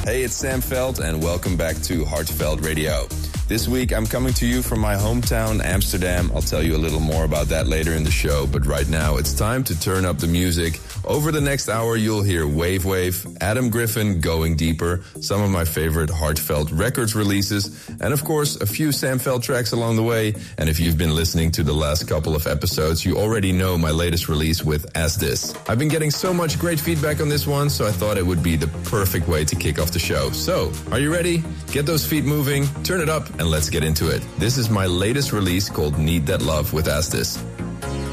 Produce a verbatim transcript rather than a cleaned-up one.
Hey, it's Sam Veld, and welcome back to Heartfelt Radio. This week, I'm coming to you from my hometown, Amsterdam. I'll tell you a little more about that later in the show, but right now, it's time to turn up the music. Over the next hour, you'll hear Wave Wave, Adam Griffin, Going Deeper, some of my favorite Heartfelt Records releases, and of course, a few Sam Veld tracks along the way. And if you've been listening to the last couple of episodes, you already know my latest release with As This. I've been getting so much great feedback on this one, so I thought it would be the perfect way to kick off the show. So, are you ready? Get those feet moving, turn it up, and let's get into it. This is my latest release called Need That Love with As This.